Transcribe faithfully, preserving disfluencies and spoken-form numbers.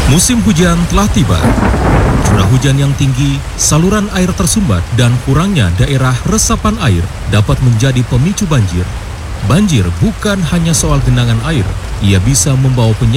Musim hujan telah tiba. Curah hujan yang tinggi, saluran air tersumbat, dan kurangnya daerah resapan air dapat menjadi pemicu banjir. Banjir bukan hanya soal genangan air, ia bisa membawa penyakit